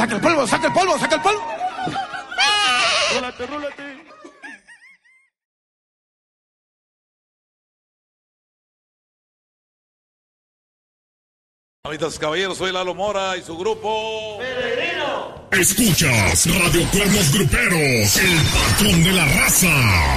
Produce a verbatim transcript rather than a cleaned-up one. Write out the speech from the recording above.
saca el polvo, saca el polvo, saca el polvo. Rólate, rólate. Amitas, caballeros, soy Lalo Mora y su grupo Peregrino. Escuchas Radio Cuernos Gruperos, el patrón de la raza.